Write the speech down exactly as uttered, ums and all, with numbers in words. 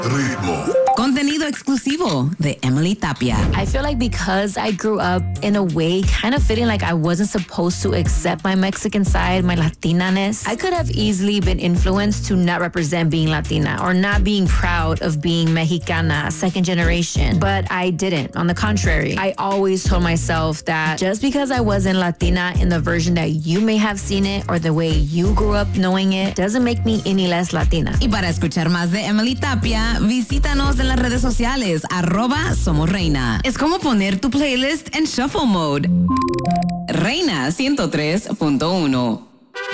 Ritmo. Contenido exclusivo de Emily Tapia. I feel like because I grew up in a way kind of feeling like I wasn't supposed to accept my Mexican side, my Latinaness, I could have easily been influenced to not represent being Latina or not being proud of being Mexicana, second generation. But I didn't. On the contrary, I always told myself that just because I wasn't Latina in the version that you may have seen it or the way you grew up knowing it doesn't make me any less Latina. Y para escuchar más de Emily Tapia, visítanos en las redes sociales, arroba Somos Reina. Es como poner tu playlist en shuffle mode. Reina ciento tres punto uno.